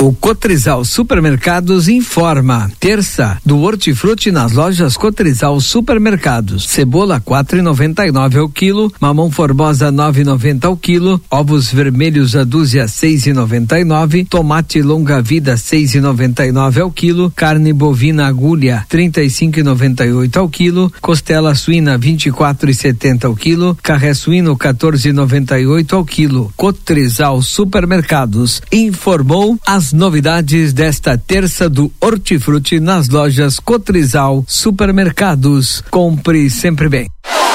O Cotrizal Supermercados informa. Terça do Hortifruti nas lojas Cotrizal Supermercados. Cebola 4,99 ao quilo, mamão formosa 9,90 ao quilo, ovos vermelhos a dúzia 6,99, tomate longa vida 6,99 ao quilo, carne bovina agulha 35,98 ao quilo, costela suína 24,70 ao quilo, carré suíno 14,98 ao quilo. Cotrizal Supermercados informou as novidades desta terça do Hortifruti nas lojas Cotrizal Supermercados. Compre sempre bem.